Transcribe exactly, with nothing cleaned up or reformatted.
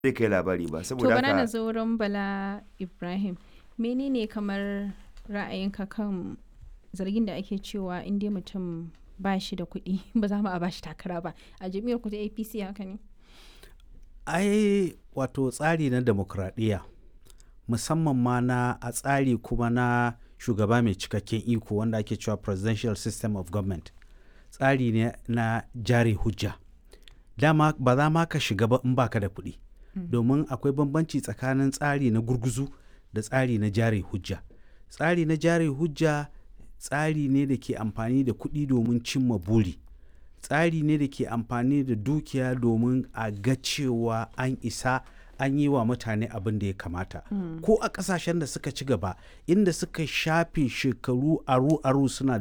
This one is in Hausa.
zai kai labari ba. To Saboda bana na haka zo wurin Bala Ibrahim. Menene kamar ra'ayinka kan zargin da ake cewa in dai mutum ba shi da kuɗi ba za mu a bashi takara ba. A jam'iyyar ku ta A P C haka ne? ai wato tsari na demokradiyya musamman ma na a tsari kuma na shugaba mai cikakken iko wanda ake cewa presidential system of government, tsari ne na jari hujja. Dama ba za ma ka shiga ba in baka da kuɗi, domin akwai bambanci tsakanin tsari na gurguzu da tsari na jari hujja. Tsari na jari hujja tsari ne da ke amfani da kuɗi domin cimma buri, tsari ne da ke amfani da dukiya domin a ga cewa an isa an yi wa mutane abin da ya kamata. Ko a ƙasashen da suka ci gaba inda suka shafe shekaru aru-aru suna